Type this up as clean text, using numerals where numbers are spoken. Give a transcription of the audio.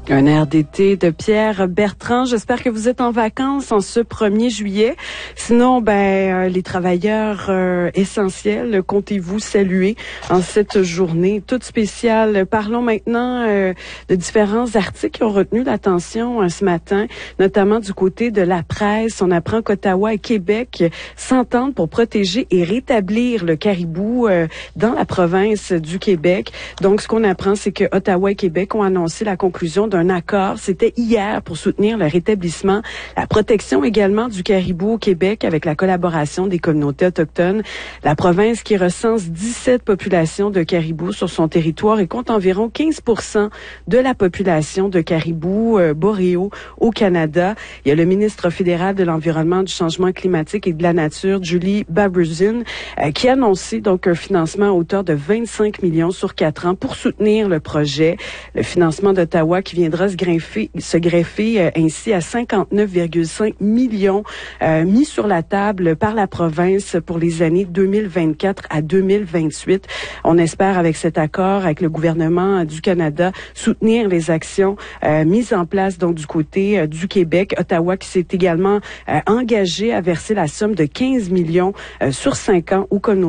Un air d'été de Pierre Bertrand. J'espère que vous êtes en vacances en ce 1er juillet. Sinon, les travailleurs essentiels, comptez-vous saluer en cette journée toute spéciale. Parlons maintenant de différents articles qui ont retenu l'attention ce matin, notamment du côté de la presse. On apprend qu'Ottawa et Québec s'entendent pour protéger et rétablir le caribou dans la province du Québec. Donc, ce qu'on apprend, c'est que Ottawa et Québec ont annoncé la conclusion d'un accord. C'était hier pour soutenir le rétablissement, la protection également du caribou au Québec avec la collaboration des communautés autochtones. La province qui recense 17 populations de caribous sur son territoire et compte environ 15% de la population de caribous boréaux au Canada. Il y a le ministre fédéral de l'Environnement, du Changement climatique et de la Nature, Julie Baburczyn, qui a annoncé donc un financement à hauteur de 25 millions sur 4 ans pour soutenir le projet. Le financement d'Ottawa qui viendra se greffer ainsi à 59,5 millions mis sur la table par la province pour les années 2024 à 2028. On espère avec cet accord avec le gouvernement du Canada soutenir les actions mises en place donc du côté du Québec. Ottawa qui s'est également engagé à verser la somme de 15 millions sur 5 ans aux communautés